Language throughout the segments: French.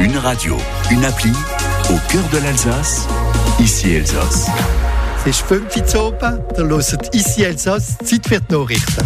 Une radio, une appli, au cœur de l'Alsace, ici Elsass. Es ist 5 Uhr oben, da hört ici Elsass, Zeit für die Nachrichten.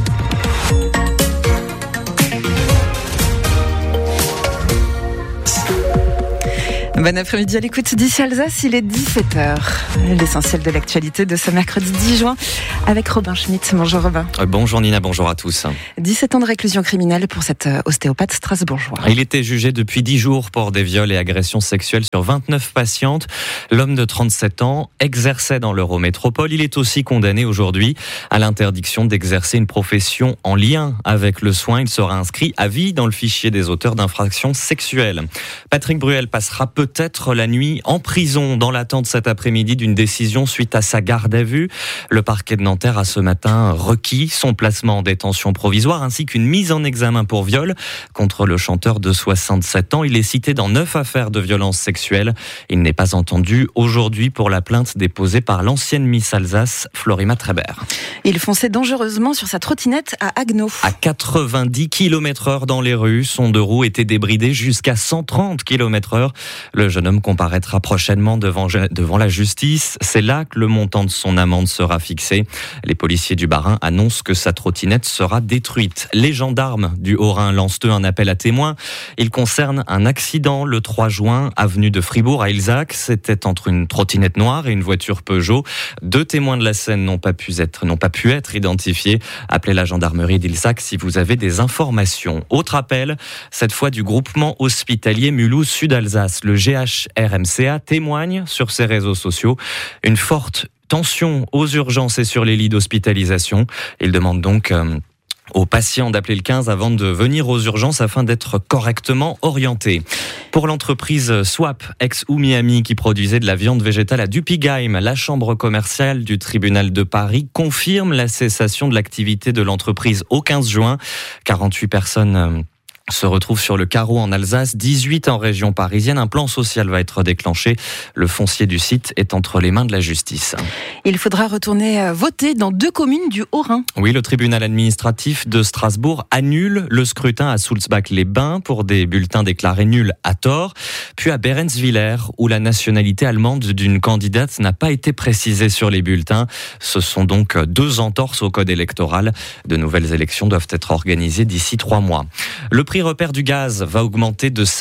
Bon après-midi à l'écoute d'ici Alsace, il est 17h. L'essentiel de l'actualité de ce mercredi 10 juin avec Robin Schmitt. Bonjour Robin. Bonjour Nina, bonjour à tous. 17 ans de réclusion criminelle pour cet ostéopathe strasbourgeois. Il était jugé depuis 10 jours pour des viols et agressions sexuelles sur 29 patientes. L'homme de 37 ans exerçait dans l'Eurométropole. Il est aussi condamné aujourd'hui à l'interdiction d'exercer une profession en lien avec le soin. Il sera inscrit à vie dans le fichier des auteurs d'infractions sexuelles. Patrick Bruel passera peut-être la nuit en prison dans l'attente cet après-midi d'une décision suite à sa garde à vue. Le parquet de Nanterre a ce matin requis son placement en détention provisoire ainsi qu'une mise en examen pour viol contre le chanteur de 67 ans. Il est cité dans 9 affaires de violences sexuelles. Il n'est pas entendu aujourd'hui pour la plainte déposée par l'ancienne Miss Alsace, Florima Trébert. Il fonçait dangereusement sur sa trottinette à Haguenau. À 90 km/h dans les rues, son deux roues était débridé jusqu'à 130 km/h. Le jeune homme comparaîtra prochainement devant la justice. C'est là que le montant de son amende sera fixé. Les policiers du Bas-Rhin annoncent que sa trottinette sera détruite. Les gendarmes du Haut-Rhin lancent un appel à témoins. Il concerne un accident le 3 juin, avenue de Fribourg à Ilzac. C'était entre une trottinette noire et une voiture Peugeot. 2 témoins de la scène n'ont pas pu être identifiés. Appelez la gendarmerie d'Ilzac si vous avez des informations. Autre appel, cette fois du groupement hospitalier Mulhouse Sud-Alsace. Le GHRMCA témoigne sur ses réseaux sociaux une forte tension aux urgences et sur les lits d'hospitalisation. Il demande donc aux patients d'appeler le 15 avant de venir aux urgences afin d'être correctement orientés. Pour l'entreprise Swap, ex-Oumiami, qui produisait de la viande végétale à Dupigheim, la chambre commerciale du tribunal de Paris confirme la cessation de l'activité de l'entreprise au 15 juin. 48 personnes se retrouvent sur le carreau en Alsace, 18 en région parisienne. Un plan social va être déclenché. Le foncier du site est entre les mains de la justice. Il faudra retourner voter dans 2 communes du Haut-Rhin. Oui, le tribunal administratif de Strasbourg annule le scrutin à Sulzbach-les-Bains pour des bulletins déclarés nuls à tort. Puis à Berenswiller, où la nationalité allemande d'une candidate n'a pas été précisée sur les bulletins. Ce sont donc 2 entorses au code électoral. De nouvelles élections doivent être organisées d'ici 3 mois. Le prix repère du gaz va augmenter de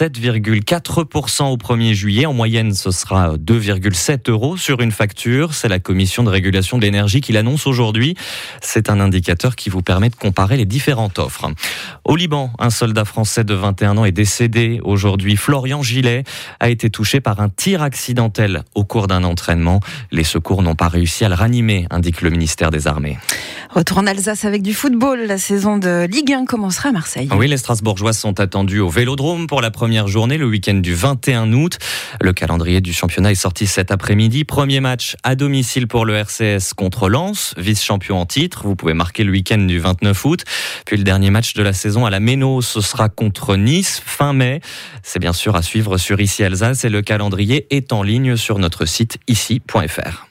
7,4% au 1er juillet. En moyenne, ce sera 2,7 € sur une facture. C'est la commission de régulation de l'énergie qui l'annonce aujourd'hui. C'est un indicateur qui vous permet de comparer les différentes offres. Au Liban, un soldat français de 21 ans est décédé aujourd'hui. Florian Gillet a été touché par un tir accidentel au cours d'un entraînement. Les secours n'ont pas réussi à le ranimer, indique le ministère des Armées. Retour en Alsace avec du football. La saison de Ligue 1 commencera à Marseille. Oui, les Strasbourgeois sont attendus au Vélodrome pour la première journée, le week-end du 21 août. Le calendrier du championnat est sorti cet après-midi. Premier match à domicile pour le RCS contre Lens, vice-champion en titre. Vous pouvez marquer le week-end du 29 août. Puis le dernier match de la saison à la Méno, ce sera contre Nice, fin mai. C'est bien sûr à suivre sur Ici Alsace et le calendrier est en ligne sur notre site ici.fr.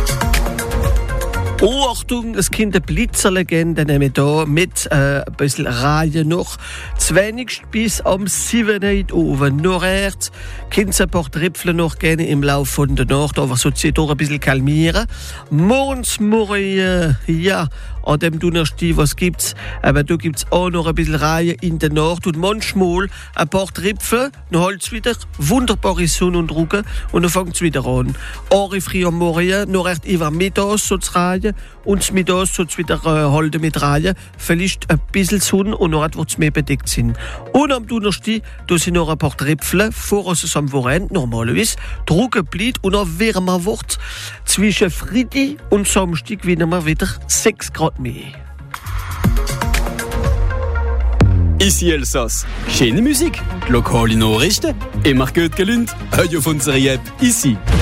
Oh, Achtung, es kommt eine Blitzerlegende nämlich da mit ein bisschen Reihe noch. Zwenigst bis am 7. Uhr. Nachher können es ein paar Tripfel noch geben im Laufe von der Nacht, aber so zieht doch ein bisschen kalmieren. Morgen, ja, an dem Donnerstag, was gibt's? Aber da gibt's auch noch ein bisschen Reihe in der Nacht und manchmal ein paar Tripfel, dann halt's wieder wunderbare Sonnendrucke und dann fängt's wieder an. Ari früh am Morgen, nachher über mittags so zu Reihe und mittags so wieder halten mit Reihe. Vielleicht ein bisschen Sonne und nachher wird's mehr bedeckt sein. Und am Donnerstag, da sind noch ein paar Tripfel, voraus am Wochenende normalerweise. Drucke bleibt und auch wärmer wird. Zwischen Freitag und Samstag wieder mal wieder 6 Grad mehr. Ici Elsass. Schöne Musik, lokale Nachrichten, immer gut gelaunt. Hör auf unsere App. Ici.